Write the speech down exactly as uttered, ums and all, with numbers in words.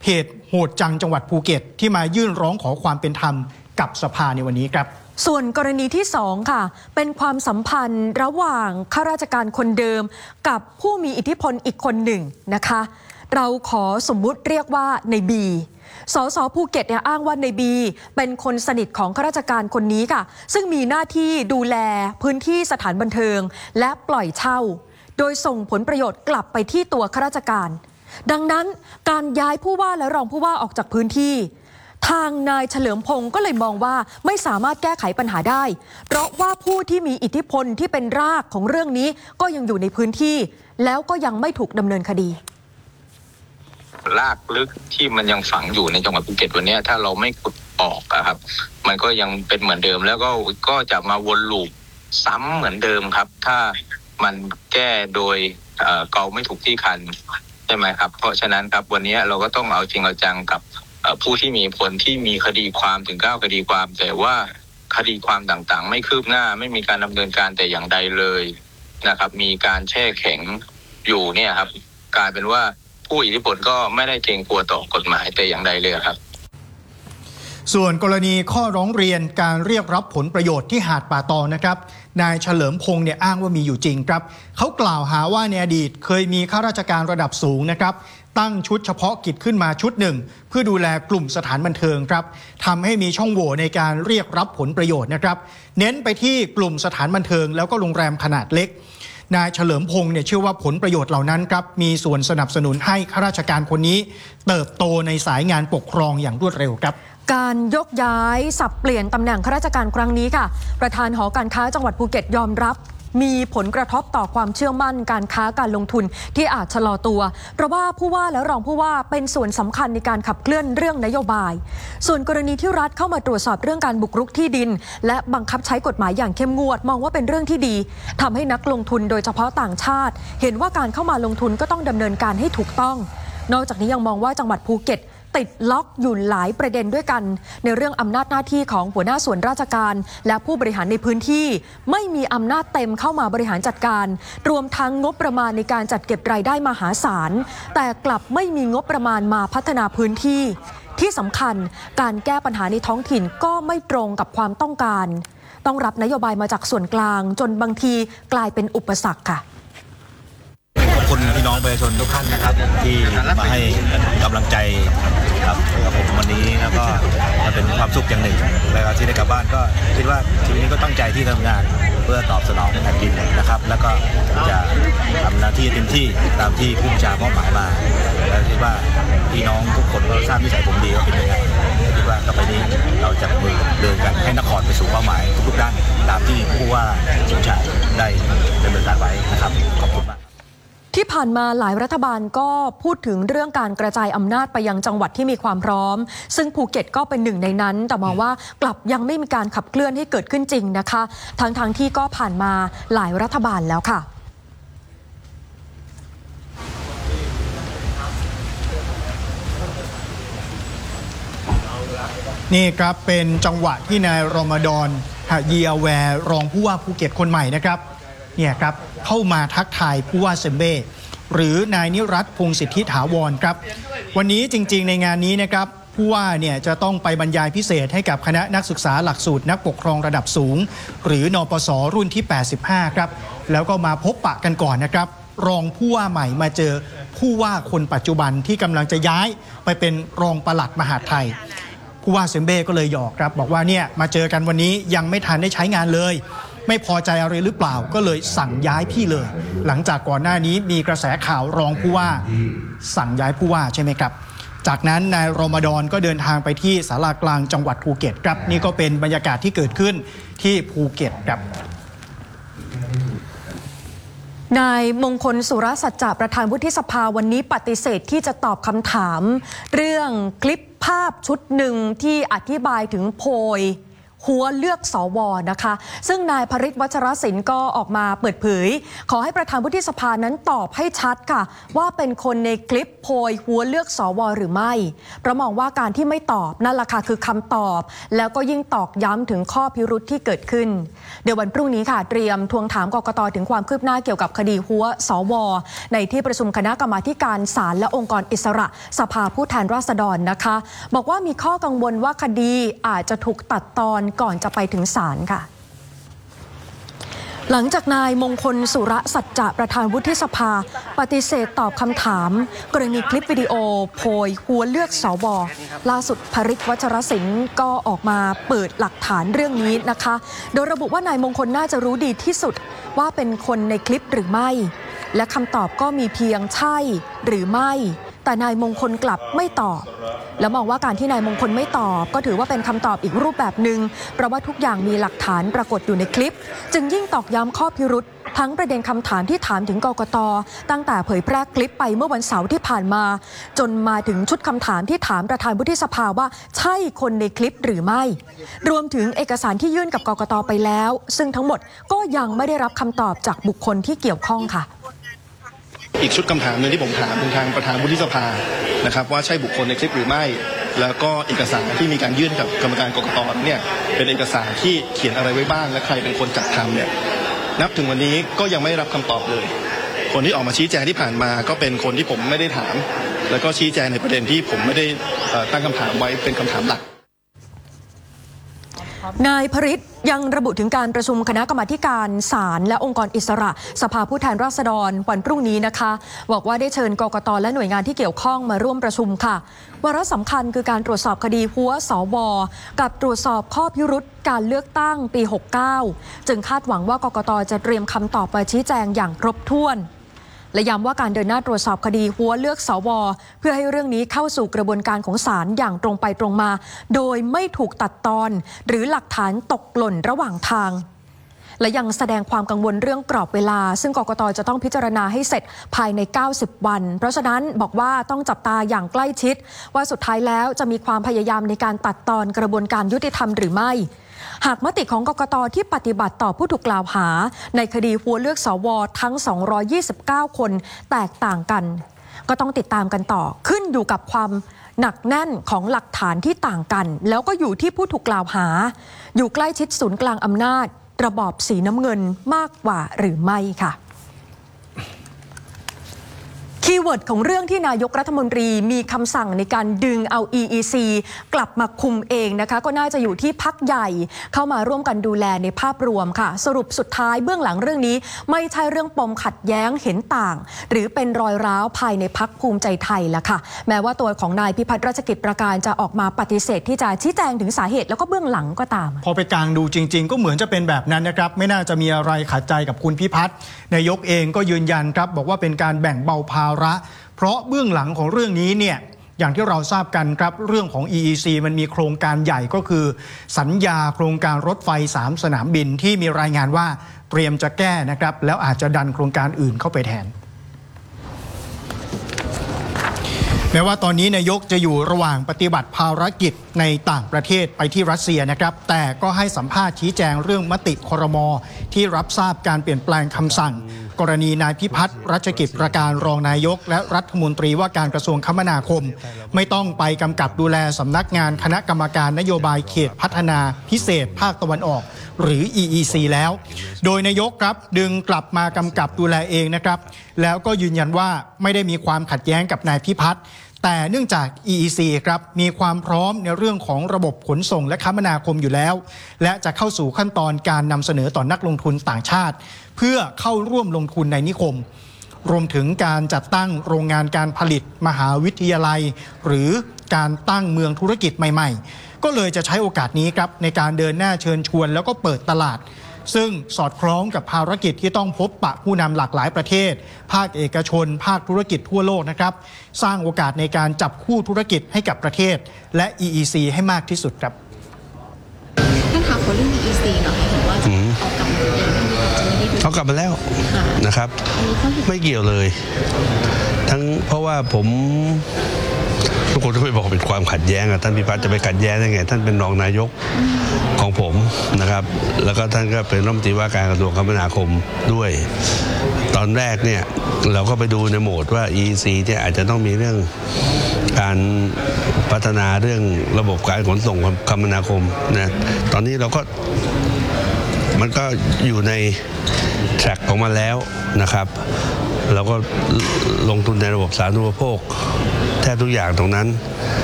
เหตุโหดจังจังหวัดภูเก็ตที่มายื่นร้องขอความเป็นธรรมกับสภาในวันนี้ครับส่วนกรณีที่สองค่ะเป็นความสัมพันธ์ระหว่างข้าราชการคนเดิมกับผู้มีอิทธิพลอีกคนหนึ่งนะคะเราขอสมมุติเรียกว่าในบีสสภูเก็ตเนี่ยอ้างว่าในบีเป็นคนสนิทของข้าราชการคนนี้ค่ะซึ่งมีหน้าที่ดูแลพื้นที่สถานบันเทิงและปล่อยเช่าโดยส่งผลประโยชน์กลับไปที่ตัวข้าราชการดังนั้นการย้ายผู้ว่าและรองผู้ว่าออกจากพื้นที่ทางนายเฉลิมพงศ์ก็เลยมองว่าไม่สามารถแก้ไขปัญหาได้เพราะว่าผู้ที่มีอิทธิพลที่เป็นรากของเรื่องนี้ก็ยังอยู่ในพื้นที่แล้วก็ยังไม่ถูกดำเนินคดีรากลึกที่มันยังฝังอยู่ในจังหวัดภูเก็ตวันนี้ถ้าเราไม่ขุดออกอะครับมันก็ยังเป็นเหมือนเดิมแล้วก็ก็จะมาวนลูปซ้ำเหมือนเดิมครับถ้ามันแก้โดยเอ่อเกาไม่ถูกที่คันใช่ไหมครับเพราะฉะนั้นครับวันนี้เราก็ต้องเอาจริงเอาจังกับผู้ที่มีผลที่มีคดีความถึงเก้าคดีความแต่ว่าคดีความต่างๆไม่คืบหน้าไม่มีการดำเนินการแต่อย่างใดเลยนะครับมีการแช่แข็งอยู่เนี่ยครับกลายเป็นว่าผู้อิทธิพลก็ไม่ได้เกรงกลัวต่อกฎหมายแต่อย่างใดเลยครับส่วนกรณีข้อร้องเรียนการเรียกรับผลประโยชน์ที่หาดป่าตองนะครับนายเฉลิมพงษ์เนี่ยอ้างว่ามีอยู่จริงครับเขากล่าวหาว่าในอดีตเคยมีข้าราชการระดับสูงนะครับตั้งชุดเฉพาะกิจขึ้นมาชุดหนึ่งเพื่อดูแลกลุ่มสถานบันเทิงครับทำให้มีช่องโหว่ในการเรียกรับผลประโยชน์นะครับเน้นไปที่กลุ่มสถานบันเทิงแล้วก็โรงแรมขนาดเล็กนายเฉลิมพงษ์เนี่ยเชื่อว่าผลประโยชน์เหล่านั้นครับมีส่วนสนับสนุนให้ข้าราชการคนนี้เติบโตในสายงานปกครองอย่างรวดเร็วครับการยกย้ายสับเปลี่ยนตำแหน่งข้าราชการครั้งนี้ค่ะประธานหอการค้าจังหวัดภูเก็ตยอมรับมีผลกระทบต่อความเชื่อมั่นการค้าการลงทุนที่อาจชะลอตัวเพราะว่าผู้ว่าและรองผู้ว่าเป็นส่วนสำคัญในการขับเคลื่อนเรื่องนโยบายส่วนกรณีที่รัฐเข้ามาตรวจสอบเรื่องการบุกรุกที่ดินและบังคับใช้กฎหมายอย่างเข้มงวดมองว่าเป็นเรื่องที่ดีทำให้นักลงทุนโดยเฉพาะต่างชาติเห็นว่าการเข้ามาลงทุนก็ต้องดำเนินการให้ถูกต้องนอกจากนี้ยังมองว่าจังหวัดภูเก็ตติดล็อกอยู่หลายประเด็นด้วยกันในเรื่องอำนาจหน้าที่ของหัวหน้าส่วนราชการและผู้บริหารในพื้นที่ไม่มีอำนาจเต็มเข้ามาบริหารจัดการรวมทั้งงบประมาณในการจัดเก็บรายได้มหาศาลแต่กลับไม่มีงบประมาณมาพัฒนาพื้นที่ที่สำคัญการแก้ปัญหาในท้องถิ่นก็ไม่ตรงกับความต้องการต้องรับนโยบายมาจากส่วนกลางจนบางทีกลายเป็นอุปสรรคค่ะขอบคุณพี่น้องประชาชนทุกท่านนะครับที่มาให้กำลังใจครับกับผมวันนี้แล้วก็เป็นความสุขอย่างหนึ่งแล้วที่ได้กลับบ้านก็คิดว่าชีวิตนี้ก็ตั้งใจที่ทำงานเพื่อตอบสนองแผ่นดินนะครับแล้วก็จะทำหน้าที่เต็มที่ตามที่ผู้บัญชาการมอบหมายมาและคิดว่าพี่น้องทุกคนก็ทราบนิสัยผมดีว่าเป็นยังไงคิดว่าต่อไปนี้เราจะมือเดินกันให้นครไปสู่เป้าหมายทุกๆด้านตามที่ผู้ว่าสมชายได้ดำเนินการไว้นะครับขอบคุณมากที่ผ่านมาหลายรัฐบาลก็พูดถึงเรื่องการกระจายอำนาจไปยังจังหวัดที่มีความพร้อมซึ่งภูเก็ตก็เป็นหนึ่งในนั้นแต่มองว่ากลับยังไม่มีการขับเคลื่อนให้เกิดขึ้นจริงนะคะทั้งทางที่ก็ผ่านมาหลายรัฐบาลแล้วค่ะนี่ครับเป็นจังหวะที่นายรอมฎอนหะยีอาแวร์รองผู้ว่าภูเก็ตคนใหม่นะครับเนี่ยครับเข้ามาทักทายผู้ว่าเซมเบ้หรือนายนิรัตน์พงษ์สิทธิถาวรครับวันนี้จริงๆในงานนี้นะครับผู้ว่าเนี่ยจะต้องไปบรรยายพิเศษให้กับคณะนักศึกษาหลักสูตรนักปกครองระดับสูงหรือนปส.รุ่นที่แปดสิบห้าครับแล้วก็มาพบปะกันก่อนนะครับรองผู้ว่าใหม่มาเจอผู้ว่าคนปัจจุบันที่กำลังจะย้ายไปเป็นรองปลัดมหาดไทยผู้ว่าเซมเบ้ก็เลยหยอกครับบอกว่าเนี่ยมาเจอกันวันนี้ยังไม่ทันได้ใช้งานเลยไม่พอใจอะไรหรือเปล่าก็เลยสั่งย้ายพี่เลยหลังจากก่อนหน้านี้มีกระแสข่าวรองผู้ว่าสั่งย้ายผู้ว่าใช่ไหมครับจากนั้นนายรอมฎอนก็เดินทางไปที่ศาลากลางจังหวัดภูเก็ตครับนี่ก็เป็นบรรยากาศที่เกิดขึ้นที่ภูเก็ตครับนายมงคลสุรสัจจะประธานวุฒิสภาวันนี้ปฏิเสธที่จะตอบคำถามเรื่องคลิปภาพชุดหนึ่งที่อธิบายถึงโพยหัวเลือกสวนะคะซึ่งนายพฤทธิ์วัชรศิลป์ก็ออกมาเปิดเผยขอให้ประธานวุฒิสภานั้นตอบให้ชัดค่ะว่าเป็นคนในคลิปโพยหัวเลือกสวหรือไม่เพราะมองว่าการที่ไม่ตอบนั่นแหละค่ะคือคำตอบแล้วก็ยิ่งตอกย้ำถึงข้อพิรุธที่เกิดขึ้นเดี๋ยววันพรุ่งนี้ค่ะเตรียมทวงถามกกต.ถึงความคืบหน้าเกี่ยวกับคดีหัวสวในที่ประชุมคณะกรรมาธิการศาลและองค์กรอิสระสภาผู้แทนราษฎรนะคะบอกว่ามีข้อกังวลว่าคดีอาจจะถูกตัดตอนก่อนจะไปถึงศาลค่ะหลังจากนายมงคลสุรสัจจะประธานวุฒิสภาปฏิเสธตอบคำถามกรณีคลิปวิดีโอโพยหัวเลือกสวล่าสุดพฤทธิ์วัชรศิลป์ก็ออกมาเปิดหลักฐานเรื่องนี้นะคะโดยระบุว่านายมงคลน่าจะรู้ดีที่สุดว่าเป็นคนในคลิปหรือไม่และคำตอบก็มีเพียงใช่หรือไม่แต่นายมงคลกลับไม่ตอบแล้วมองว่าการที่นายมงคลไม่ตอบก็ถือว่าเป็นคำตอบอีกรูปแบบหนึ่งเพราะว่าทุกอย่างมีหลักฐานปรากฏอยู่ในคลิปจึงยิ่งตอกย้ำข้อพิรุธทั้งประเด็นคำถามที่ถามถึงกกต.ตั้งแต่เผยแพร่คลิปไปเมื่อวันเสาร์ที่ผ่านมาจนมาถึงชุดคำถามที่ถามประธานวุฒิสภาว่าใช่คนในคลิปหรือไม่รวมถึงเอกสารที่ยื่นกับกกต.ไปแล้วซึ่งทั้งหมดก็ยังไม่ได้รับคำตอบจากบุคคลที่เกี่ยวข้องค่ะอีกชุดคำถามหนึ่งที่ผมถามเป็นทางประธานวุฒิสภานะครับว่าใช่บุคคลในคลิปหรือไม่แล้วก็เอกสารที่มีการยื่นกับกรรมการกกต.เนี่ยเป็นเอกสารที่เขียนอะไรไว้บ้างและใครเป็นคนจัดทำเนี่ยนับถึงวันนี้ก็ยังไม่ได้รับคำตอบเลยคนที่ออกมาชี้แจงที่ผ่านมาก็เป็นคนที่ผมไม่ได้ถามแล้วก็ชี้แจงในประเด็นที่ผมไม่ได้ตั้งคำถามไว้เป็นคำถามหลักนายพฤทธิ์ยังระบุถึงการประชุมคณะกรรมาการศาลและองค์กรอิสระสภาผู้แทนราษฎรวันพรุ่งนี้นะคะบอกว่าได้เชิญกกต.และหน่วยงานที่เกี่ยวข้องมาร่วมประชุมค่ะวาระสำคัญคือการตรวจสอบคดีหัวสวกับตรวจสอบข้อพิรุธการเลือกตั้งปีหกสิบเก้าจึงคาดหวังว่ากกต.จะเตรียมคำตอบมาชี้แจงอย่างครบถ้วนและย้ำว่าการเดินหน้าตรวจสอบคดีหัวเลือกสวเพื่อให้เรื่องนี้เข้าสู่กระบวนการของศาลอย่างตรงไปตรงมาโดยไม่ถูกตัดตอนหรือหลักฐานตกหล่นระหว่างทางและยังแสดงความกังวลเรื่องกรอบเวลาซึ่งกกต.จะต้องพิจารณาให้เสร็จภายในเก้าสิบวันเพราะฉะนั้นบอกว่าต้องจับตาอย่างใกล้ชิดว่าสุดท้ายแล้วจะมีความพยายามในการตัดตอนกระบวนการยุติธรรมหรือไม่หากมติของกกต.ที่ปฏิบัติต่อผู้ถูกกล่าวหาในคดีหัวเลือกสวทั้งสองร้อยยี่สิบเก้าคนแตกต่างกันก็ต้องติดตามกันต่อขึ้นอยู่กับความหนักแน่นของหลักฐานที่ต่างกันแล้วก็อยู่ที่ผู้ถูกกล่าวหาอยู่ใกล้ชิดศูนย์กลางอำนาจระบอบสีน้ำเงินมากกว่าหรือไม่ค่ะคีย์เวิร์ดของเรื่องที่นายกรัฐมนตรีมีคำสั่งในการดึงเอา อี อี ซี กลับมาคุมเองนะคะก็น่าจะอยู่ที่พรรคใหญ่เข้ามาร่วมกันดูแลในภาพรวมค่ะสรุปสุดท้ายเบื้องหลังเรื่องนี้ไม่ใช่เรื่องปมขัดแย้งเห็นต่างหรือเป็นรอยร้าวภายในพรรคภูมิใจไทยละค่ะแม้ว่าตัวของนายพิพัฒน์รัชกิจประการจะออกมาปฏิเสธที่จะชี้แจงถึงสาเหตุแล้วก็เบื้องหลังก็ตามพอไปกลางดูจริงๆก็เหมือนจะเป็นแบบนั้นนะครับไม่น่าจะมีอะไรขัดใจกับคุณพิพัฒน์นายกเองก็ยืนยันครับบอกว่าเป็นการแบ่งเบาภาระเพราะเบื้องหลังของเรื่องนี้เนี่ยอย่างที่เราทราบกันครับเรื่องของ อี อี ซี มันมีโครงการใหญ่ก็คือสัญญาโครงการรถไฟสามสนามบินที่มีรายงานว่าเตรียมจะแก้นะครับแล้วอาจจะดันโครงการอื่นเข้าไปแทนแม้ว่าตอนนี้นายกจะอยู่ระหว่างปฏิบัติภารกิจในต่างประเทศไปที่รัสเซียนะครับแต่ก็ให้สัมภาษณ์ชี้แจงเรื่องมติครม.ที่รับทราบการเปลี่ยนแปลงคำสั่งกรณีนายพิพัฒน์รัชกิจประการรองนายกและรัฐมนตรีว่าการกระทรวงคมนาคมไม่ต้องไปกำกับดูแลสำนักงานคณะกรรมการนโยบายเขตพัฒนาพิเศษภาคตะวันออกหรือ อี อี ซี แล้วโดยนายกครับดึงกลับมากำกับดูแลเองนะครับแล้วก็ยืนยันว่าไม่ได้มีความขัดแย้งกับนายพิพัฒน์แต่เนื่องจาก อี อี ซี ครับมีความพร้อมในเรื่องของระบบขนส่งและคมนาคมอยู่แล้วและจะเข้าสู่ขั้นตอนการนำเสนอต่อนักลงทุนต่างชาติเพื่อเข้าร่วมลงทุนในนิคมรวมถึงการจัดตั้งโรงงานการผลิตมหาวิทยาลัยหรือการตั้งเมืองธุรกิจใหม่ๆก็เลยจะใช้โอกาสนี้ครับในการเดินหน้าเชิญชวนแล้วก็เปิดตลาดซึ่งสอดคล้องกับภารกิจที่ต้องพบปะผู้นำหลากหลายประเทศภาคเอกชนภาคธุรกิจทั่วโลกนะครับสร้างโอกาสในการจับคู่ธุรกิจให้กับประเทศและ อี อี ซี ให้มากที่สุดครับท่านคะขอเรื่อง อี อี ซี หน่อยเห็นว่าจะเอากลับมาจะไม่ได้เอากลับมาแล้วนะครับไม่เกี่ยวเลยทั้งเพราะว่าผมทุกคนก็ไม่บอกเป็นความขัดแย้งอ่ะท่านพิพัฒน์จะไปขัดแย้งได้ไงท่านเป็นรองนายกของผมนะครับแล้วก็ท่านก็เป็นรัฐมนตรีว่าการกระทรวงคมนาคมด้วยตอนแรกเนี่ยเราก็ไปดูในโหมดว่า อี อี ซี เนี่ยอาจจะต้องมีเรื่องการพัฒนาเรื่องระบบการขนส่งคมนาคมนะตอนนี้เราก็มันก็อยู่ในแทร็กของมันแล้วนะครับเราก็ลงทุนในระบบสาธารณูปโภคแทบทุกอย่างตรงนั้น